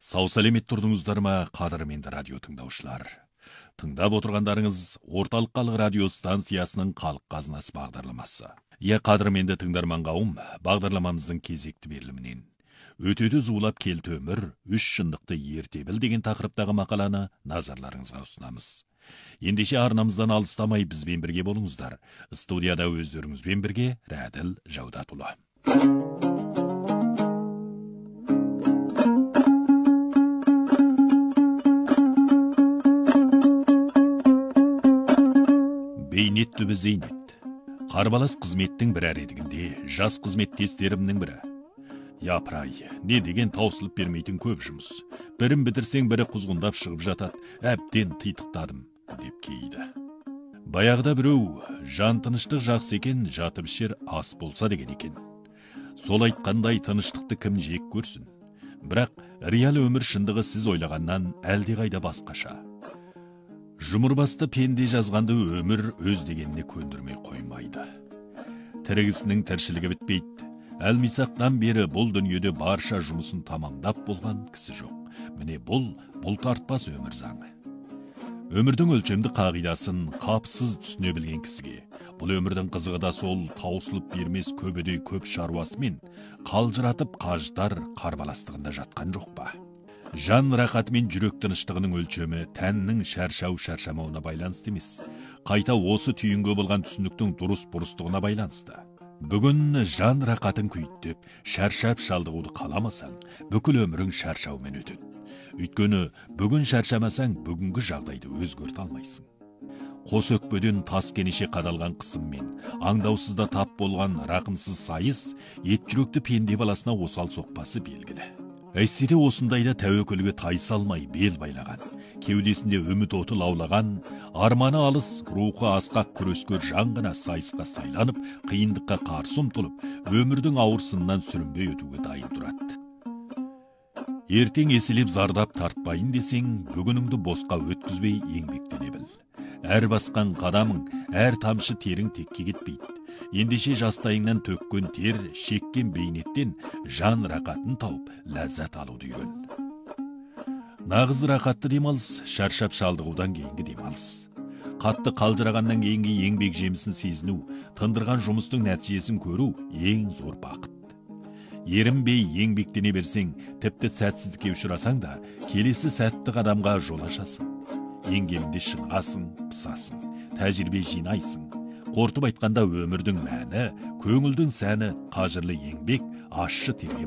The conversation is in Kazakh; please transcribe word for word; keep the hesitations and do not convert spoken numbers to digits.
Сау сәлемет тұрдыңыздар ма, қадірменді радио тыңдаушылар. Тыңдап отырғандарыңыз орталық халық радио станциясының халық қазынасы бағдарламасы. Е қадірменді тыңдарман қауым, бағдарламамыздың кезекті берілімінен өтеді зулап келті өмір, үш шындықты ерте біл деген тақырыптағы мақаланы назарларыңызға ұсынамыз. Ендеше арнамыздан алыстамай бізбен бірге болыңыздар. Студияда өздеріңізбен бірге Рәділ Жаудатұлы. Бейнет түбі зейнет. Қарбалас қызметтің бір әредігінде жас қызметтестерімнің бірі. Япырай, не деген таусылып бермейтін көп жұмыс. Бірін бітірсең бірі құзғындап шығып жатады, әбден титықтадым, деп кейді. Баяғыда біреу, жан тыныштық жақсы екен, жатып ішер ас болса деген екен. Сол айтқандай тыныштықты кім жек көрсін. Бірақ реал өмір шындығы сіз ойлағаннан әлде қайда басқаша. Жұмырбасты пенде жазғанды өмір өз дегеніне көндірмей қоймайды. Тірігісінің тіршілігі бітпейді. Әлмисақтан бері бұл дүниеде барша жұмысын тамамдап болған кісі жоқ. Міне бұл, бұл тартпас өмір заңы. Өмірдің өлшемді қағидасын қапсыз түсіне білген кісіге, бұл өмірдің қызығы да сол таусылып бермес көбедей көп шаруасымен қалжыратып қаждар қарбаластығында жатқан жоқ па? Жан рақаты мен жүрек тыныштығының өлшемі тәннің шаршау-шаршамауына байланысты емес, қайта осы түйінге болған түсініктің дұрыс бұрыстығына байланысты. Бүгін жан рақатын күйттеп, шаршап шалдығуды қаламасаң, бүкіл өмірің шаршаумен өтеді. Өйткені бүгін шаршамасаң, бүгінгі жағдайды өзгерте алмайсың. Қос өкпеден тас кенеше қадалған қысыммен, аңдаусызда тап болған рақымсыз сайыс, ет жүректі пенде баласына осал соқпасы белгілі. Әйтсе де осындайда тәуекелге тайсалмай бел байлаған, кеудесінде үміт оты лаулаған, арманы алыс, рухы асқақ күрескер жан ғана сайысқа сайланып, қиындыққа қарсы ұмтылып, өмірдің ауырсынынан сүрінбей өтуге дайын тұрады. Ертең еселеп зардап тартпайын десең, бүгініңді босқа өткізбей еңбектене біл. Әр басқан қадамың, әр тамшы терің текке кетпейді. Ендеше жастайыңнан төккен тер, шеккен бейнеттен жан рақатын тауып, ләззат алуды үйрен. Нағыз рақатты демалыс, шаршап шалдығудан кейінгі демалыс. Қатты қалжырағаннан кейінгі еңбек жемісін сезіну, тындырған жұмыстың нәтижесін көру ең зор бақыт. Ерінбей еңбектене берсең, тіпті сәтсіздікке ұшырасаң да, келесі сәтті қадамға жол ашасың. Еңгенінде шынғасың, пысасың, тәжірибе жинайсың. Қортып айтқанда өмірдің мәні, көңілдің сәні, қажырлы еңбек, ащы терге